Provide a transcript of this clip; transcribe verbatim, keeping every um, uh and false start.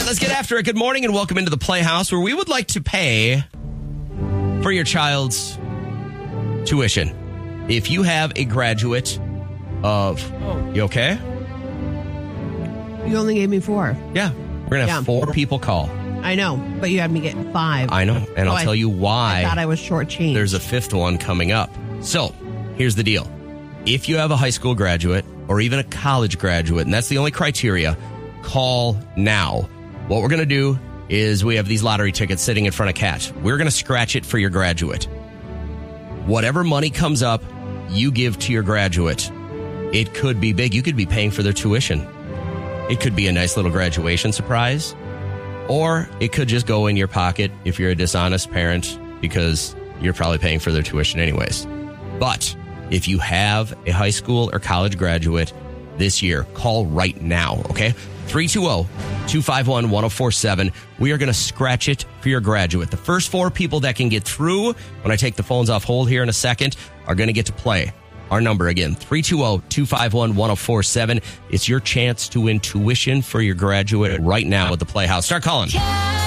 let's get after it. Good morning and welcome into the Playhouse, where we would like to pay for your child's tuition. If you have a graduate of... Oh. You okay? You only gave me four. Yeah. We're going to have yeah. four people call. I know, but you had me get five. I know, and so I'll I, tell you why. I thought I was shortchanged. There's a fifth one coming up. So, here's the deal. If you have a high school graduate or even a college graduate, and that's the only criteria, call now. What we're going to do is we have these lottery tickets sitting in front of Kat. We're going to scratch it for your graduate. Whatever money comes up, you give to your graduate. It could be big. You could be paying for their tuition. It could be a nice little graduation surprise. Or it could just go in your pocket if you're a dishonest parent, because you're probably paying for their tuition anyways. But if you have a high school or college graduate this year, call right now, okay? three two zero, two five one, one zero four seven. We are going to scratch it for your graduate. The first four people that can get through, when I take the phones off hold here in a second, are going to get to play. Our number again, three two zero, two five one, one zero four seven. It's your chance to win tuition for your graduate right now at the Playhouse. Start calling.